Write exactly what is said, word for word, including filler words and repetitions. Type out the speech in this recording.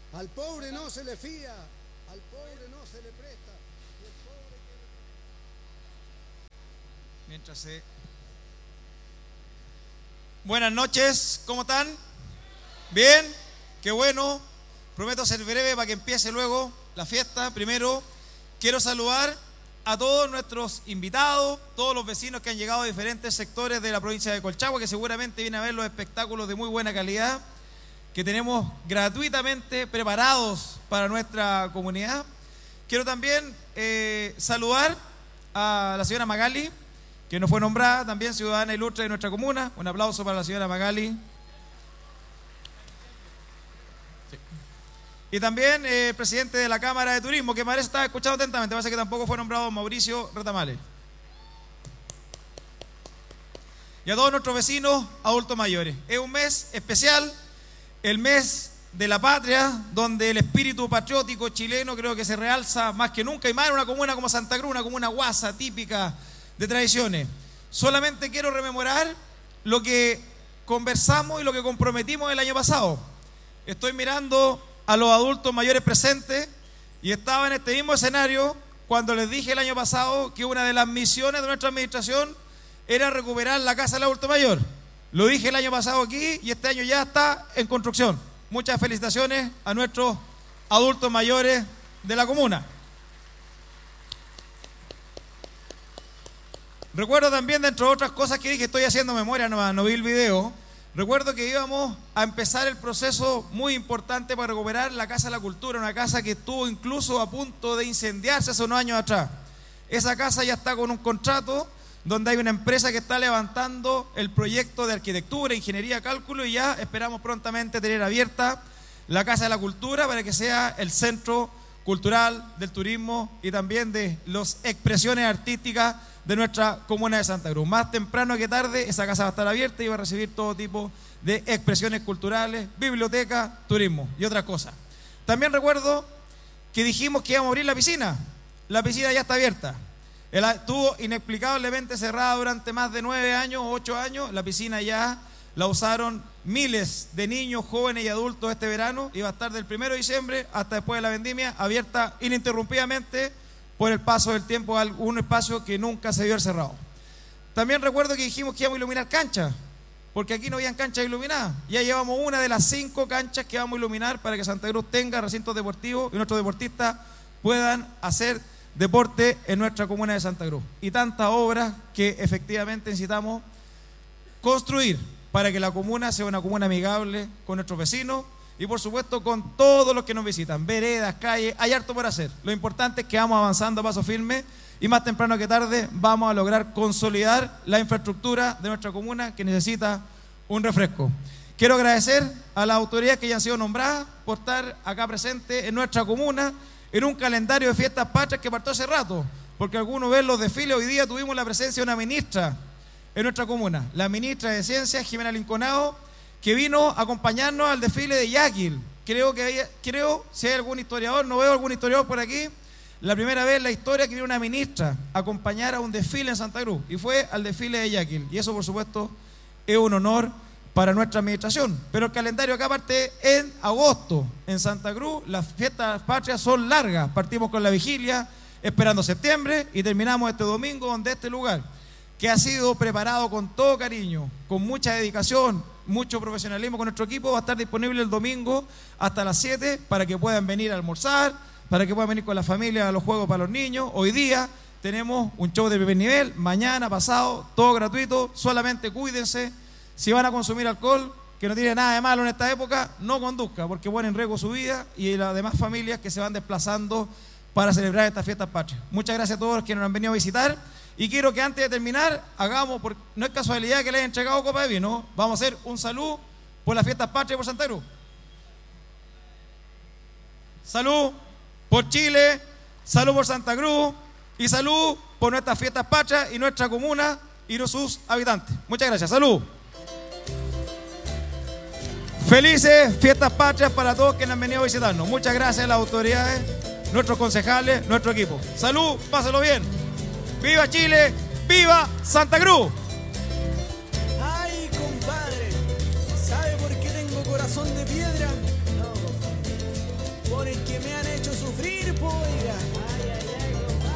Al pobre no se le fía, al pobre no se le presta. Y el pobre que... Mientras se... Buenas noches, ¿cómo están? ¿Bien? Qué bueno. Prometo ser breve para que empiece luego la fiesta. Primero, quiero saludar a todos nuestros invitados, todos los vecinos que han llegado de diferentes sectores de la provincia de Colchagua, que seguramente vienen a ver los espectáculos de muy buena calidad que tenemos gratuitamente preparados para nuestra comunidad. Quiero también eh, saludar a la señora Magali, que nos fue nombrada también ciudadana ilustre de nuestra comuna. Un aplauso para la señora Magali. Sí. Y también el eh, presidente de la Cámara de Turismo, que parece estar escuchando atentamente, parece que tampoco fue nombrado, Mauricio Retamales. Y a todos nuestros vecinos adultos mayores. Es un mes especial, el mes de la patria, donde el espíritu patriótico chileno creo que se realza más que nunca, y más en una comuna como Santa Cruz, una comuna guasa, típica de tradiciones. Solamente quiero rememorar lo que conversamos y lo que comprometimos el año pasado. Estoy mirando a los adultos mayores presentes y estaba en este mismo escenario cuando les dije el año pasado que una de las misiones de nuestra administración era recuperar la casa del adulto mayor. Lo dije el año pasado aquí y este año ya está en construcción. Muchas felicitaciones a nuestros adultos mayores de la comuna. Recuerdo también, dentro de otras cosas que dije, estoy haciendo memoria, no, no vi el video. Recuerdo que íbamos a empezar el proceso muy importante para recuperar la Casa de la Cultura, una casa que estuvo incluso a punto de incendiarse hace unos años atrás. Esa casa ya está con un contrato donde hay una empresa que está levantando el proyecto de arquitectura, ingeniería, cálculo, y ya esperamos prontamente tener abierta la Casa de la Cultura para que sea el centro cultural del turismo y también de las expresiones artísticas de nuestra comuna de Santa Cruz. Más temprano que tarde esa casa va a estar abierta y va a recibir todo tipo de expresiones culturales, biblioteca, turismo y otras cosas. También recuerdo que dijimos que íbamos a abrir la piscina. La piscina ya está abierta. Estuvo inexplicablemente cerrada durante más de nueve años, ocho años. La piscina ya la usaron miles de niños, jóvenes y adultos este verano y va a estar del primero de diciembre hasta después de la vendimia abierta ininterrumpidamente por el paso del tiempo a un espacio que nunca se vio haber cerrado. También recuerdo que dijimos que íbamos a iluminar canchas, porque aquí no habían canchas iluminadas. Ya llevamos una de las cinco canchas que vamos a iluminar para que Santa Cruz tenga recintos deportivos y nuestros deportistas puedan hacer deporte en nuestra comuna de Santa Cruz. Y tantas obras que efectivamente necesitamos construir para que la comuna sea una comuna amigable con nuestros vecinos y por supuesto con todos los que nos visitan, veredas, calles, hay harto por hacer. Lo importante es que vamos avanzando a paso firme y más temprano que tarde vamos a lograr consolidar la infraestructura de nuestra comuna que necesita un refresco. Quiero agradecer a las autoridades que ya han sido nombradas por estar acá presentes en nuestra comuna en un calendario de fiestas patrias que partió hace rato, porque algunos ven los desfiles. Hoy día tuvimos la presencia de una ministra en nuestra comuna, la ministra de Ciencias, Jimena Linconado, que vino a acompañarnos al desfile de Yaquil. Creo que hay, creo, si hay algún historiador, no veo algún historiador por aquí, la primera vez en la historia que vino una ministra a acompañar a un desfile en Santa Cruz, y fue al desfile de Yaquil, y eso por supuesto es un honor para nuestra administración. Pero el calendario acá parte en agosto en Santa Cruz. Las fiestas patrias son largas, partimos con la vigilia esperando septiembre y terminamos este domingo donde este lugar, que ha sido preparado con todo cariño, con mucha dedicación, mucho profesionalismo con nuestro equipo, va a estar disponible el domingo hasta las siete para que puedan venir a almorzar, para que puedan venir con la familia a los juegos para los niños. Hoy día tenemos un show de primer nivel, mañana, pasado, todo gratuito, solamente cuídense. Si van a consumir alcohol, que no tiene nada de malo en esta época, no conduzca, porque pone en riesgo su vida y las demás familias que se van desplazando para celebrar estas fiestas patrias. Muchas gracias a todos los que nos han venido a visitar. Y quiero que antes de terminar, hagamos, porque no es casualidad que le hayan entregado copa de vino, vamos a hacer un salud por las fiestas patrias por Santa Cruz. Salud por Chile, salud por Santa Cruz y salud por nuestras fiestas patrias y nuestra comuna y sus habitantes. Muchas gracias, salud. Felices fiestas patrias para todos quienes han venido a visitarnos. Muchas gracias a las autoridades, nuestros concejales, nuestro equipo. Salud, pásalo bien. ¡Viva Chile! ¡Viva Santa Cruz! Ay, compadre, ¿sabe por qué tengo corazón de piedra?